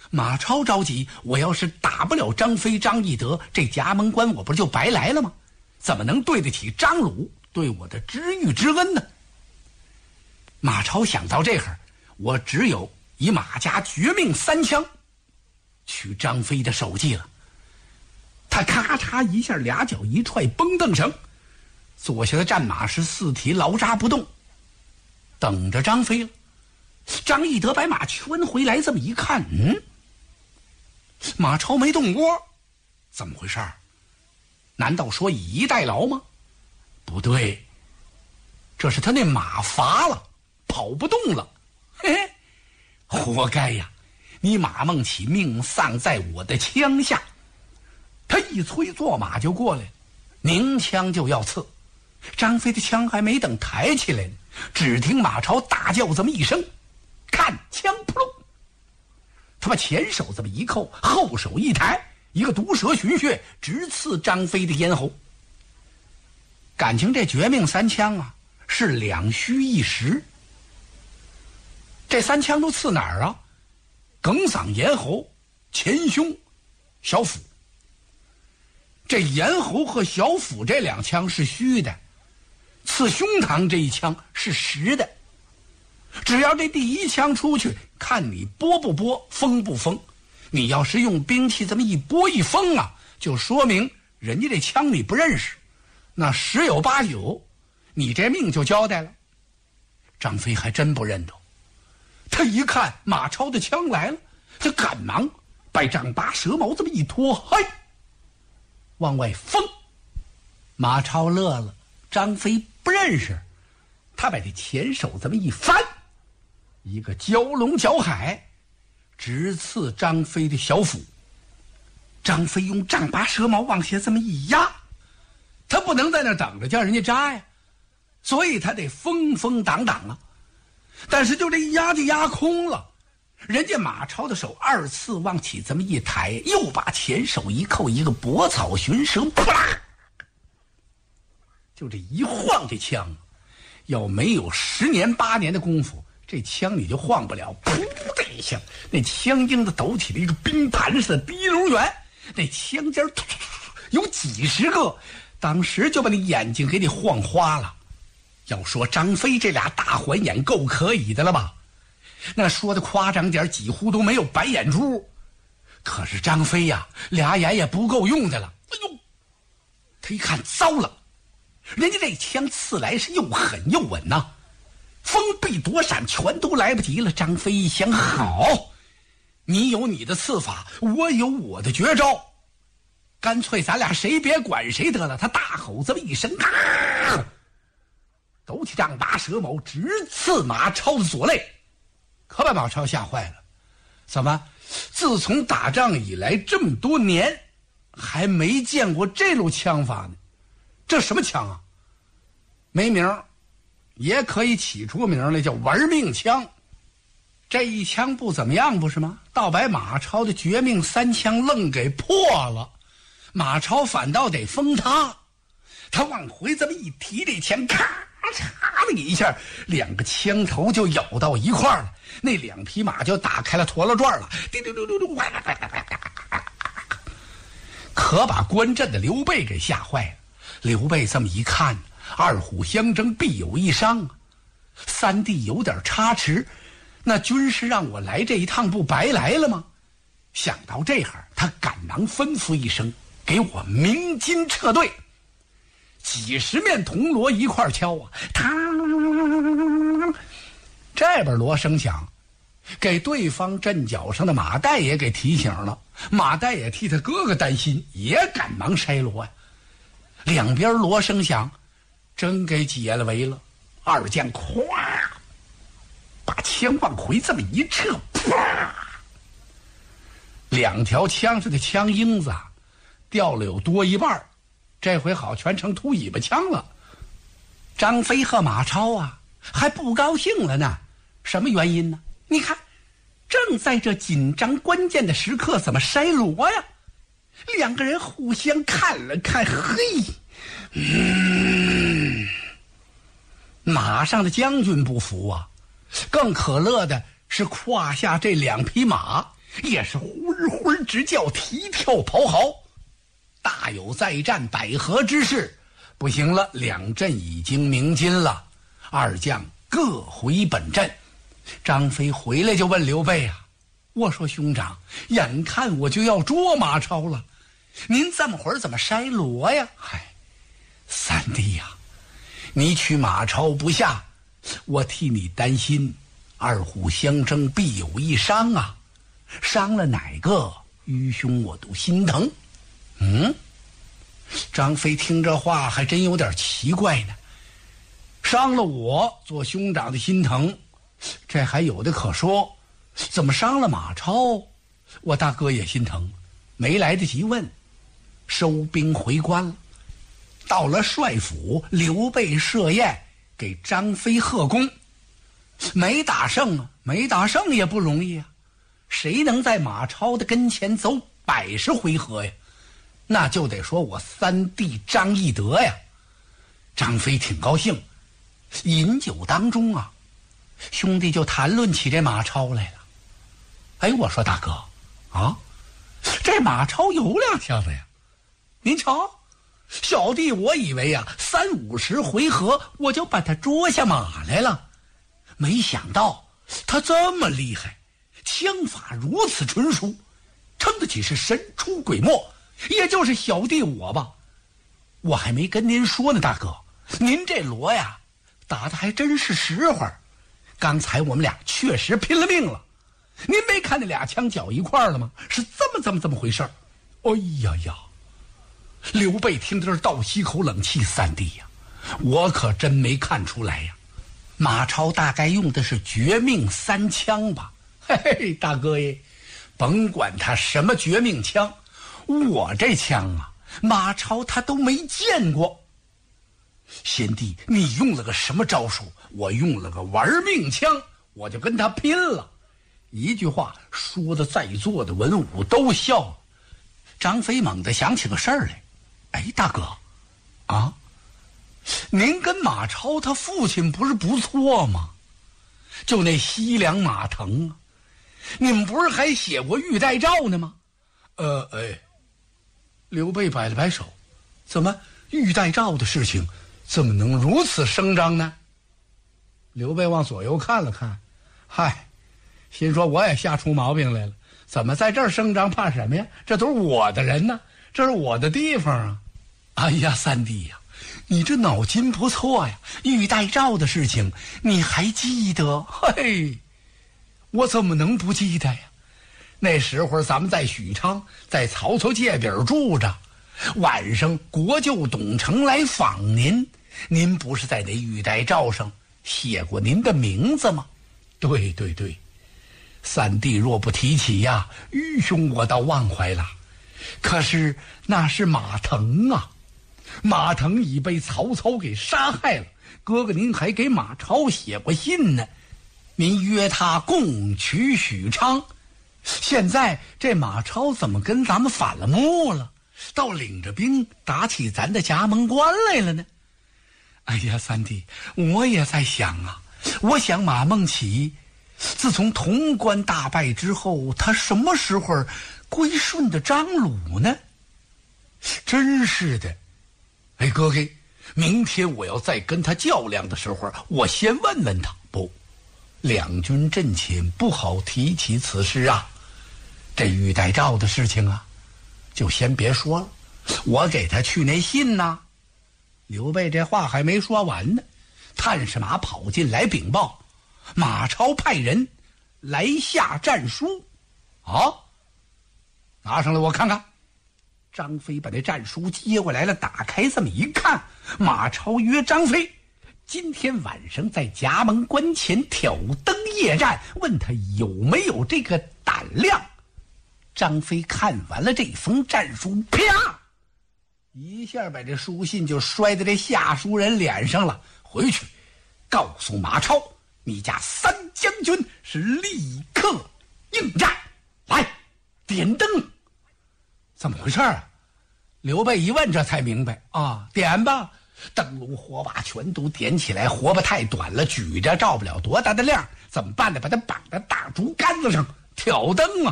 马超着急，我要是打不了张飞、张翼德，这葭萌关我不是就白来了吗？怎么能对得起张鲁对我的知遇之恩呢？马超想到这会儿，我只有以马家绝命3枪取张飞的首级了。他咔嚓一下，俩脚一踹绷凳绳，坐下的战马是四蹄牢扎不动，等着张飞了。张翼德把马圈回来，这么一看，马超没动窝，怎么回事？难道说以逸待劳吗？不对，这是他那马乏了，跑不动了。嘿嘿，活该呀！你马孟起命丧在我的枪下。他一催坐马就过来了，拧枪就要刺。张飞的枪还没等抬起来呢，只听马超大叫这么一声，看枪扑隆，他把前手这么一扣，后手一抬，一个毒蛇寻穴直刺张飞的咽喉。感情这绝命3枪啊，是2虚1实。这3枪都刺哪儿啊？哽嗓、咽喉、前胸、小腹。这咽喉和小腹这2枪是虚的，刺胸膛这一枪是实的。只要这第1枪出去，看你拨不拨，封不封。你要是用兵器这么一拨一封啊，就说明人家这枪你不认识，那10有8九，你这命就交代了。张飞还真不认得，他一看马超的枪来了，他赶忙把丈八蛇矛这么一拖，嘿，往外封。马超乐了，张飞不认识，他把这前手这么一翻，一个蛟龙脚海直刺张飞的小腹。张飞用丈八蛇矛往下这么一压，他不能在那等着叫人家扎呀，所以他得封封挡挡啊。但是就这一压就压空了，人家马超的手2次往起这么一抬，又把前手一扣，一个搏草寻蛇，扑啦，就这一晃，这枪要没有10年8年的功夫，这枪你就晃不了。噗的一下，那枪缨子抖起了一个冰盘似的滴溜圆，那枪尖有几10个，当时就把你眼睛给你晃花了。要说张飞这俩大环眼够可以的了吧？那说的夸张点，几乎都没有白眼珠。可是张飞呀，俩眼也不够用的了。哎呦，他一看糟了，人家这枪刺来是又狠又稳呐，封闭躲闪全都来不及了。张飞一想，好，你有你的刺法，我有我的绝招，干脆咱俩谁别管谁得了。他大吼这么一声，抖起丈八蛇矛直刺马超的左肋，可把马超吓坏了。怎么自从打仗以来这么多年还没见过这路枪法呢？这什么枪啊？没名，也可以起出名来，叫玩命枪。这一枪不怎么样不是吗？倒把马超的绝命3枪愣给破了，马超反倒得封他。他往回这么一提，这枪咔嚓的一下，2个枪头就咬到一块了，那2匹马就打开了陀螺转了，滴溜溜溜溜，可把关阵的刘备给吓坏了。刘备这么一看，2虎相争必有一伤啊，3弟有点差池，那军师让我来这一趟不白来了吗？想到这会儿，他赶忙吩咐一声，给我鸣金撤队。几10面铜锣一块敲啊，这边锣声响，给对方阵脚上的马岱也给提醒了。马岱也替他哥哥担心，也赶忙筛锣呀。两边锣声响，真给解了围了。2将咵把枪往回这么一撤，啪，2条枪上的枪缨子掉了有多一半，这回好全成秃尾巴枪了。张飞和马超啊还不高兴了呢，什么原因呢？你看正在这紧张关键的时刻，怎么筛锣呀？2个人互相看了看，嘿，马上的将军不服啊。更可乐的是胯下这2匹马也是昏昏直叫，啼跳咆嚎，大有再战百合之势。不行了，两阵已经鸣金了，二将各回本阵。张飞回来就问刘备啊，我说兄长，眼看我就要捉马超了，您这么会儿怎么筛罗呀？嗨，三弟呀，你取马超不下，我替你担心，二虎相争必有一伤啊，伤了哪个愚兄我都心疼。张飞听这话还真有点奇怪呢，伤了我做兄长的心疼，这还有的可说，怎么伤了马超我大哥也心疼？没来得及问，收兵回关了。到了帅府，刘备设宴给张飞贺功，没打胜啊，没打胜也不容易啊，谁能在马超的跟前走100回合呀？那就得说我三弟张翼德呀。张飞挺高兴，饮酒当中啊，兄弟就谈论起这马超来了。哎，我说大哥啊，这马超有两下子呀，您瞧，小弟我以为啊30-50回合我就把他捉下马来了，没想到他这么厉害，枪法如此纯熟，称得起是神出鬼没，也就是小弟我吧。我还没跟您说呢，大哥，您这锣呀打得还真是实话，刚才我们俩确实拼了命了，您没看那俩枪搅一块儿了吗？是这么回事儿。哎呀呀，刘备听到这儿倒吸口冷气，三弟呀，我可真没看出来呀，马超大概用的是绝命3枪吧？嘿嘿，大哥耶，甭管他什么绝命枪，我这枪啊，马超他都没见过。贤弟，你用了个什么招数？我用了个玩命枪，我就跟他拼了。一句话说的在座的文武都笑了。张飞猛地想起个事儿来，哎，大哥啊，您跟马超他父亲不是不错吗？就那西凉马腾啊，你们不是还写过玉带诏呢吗？刘备摆了摆手，怎么玉带诏的事情怎么能如此声张呢？刘备往左右看了看，嗨，心说我也吓出毛病来了，怎么在这儿声张，怕什么呀？这都是我的人呢，这是我的地方啊。哎呀，三弟呀，你这脑筋不错呀，玉带诏的事情你还记得？嘿，我怎么能不记得呀？那时候咱们在许昌，在曹操界边住着，晚上国舅董承来访您，您不是在那玉带诏上写过您的名字吗？对对对，三弟若不提起呀，愚兄我倒忘怀了。可是那是马腾啊，马腾已被曹操给杀害了，哥哥您还给马超写过信呢，您约他共取许昌。现在这马超怎么跟咱们反了目了，倒领着兵打起咱的葭萌关来了呢？哎呀，三弟，我也在想啊，我想马孟起自从潼关大败之后，他什么时候归顺的张鲁呢？真是的。哎，哥哥，明天我要再跟他较量的时候，我先问问他。不，两军阵前不好提起此事啊。这玉带诏的事情啊，就先别说了，我给他去那信呐。刘备这话还没说完呢，探视马跑进来禀报，马超派人来下战书。啊，拿上来我看看。张飞把那战书接过来了，打开这么一看，马超约张飞今天晚上在葭萌关前挑灯夜战，问他有没有这个胆量。张飞看完了这封战书，啪一下把这书信就摔在这下书人脸上了。回去告诉马超，你家三将军是立刻应战。来，点灯。怎么回事啊？刘备一问，这才明白啊，点吧。灯笼火把全都点起来，火把太短了，举着照不了多大的亮，怎么办呢？把它绑在大竹竿子上挑灯啊。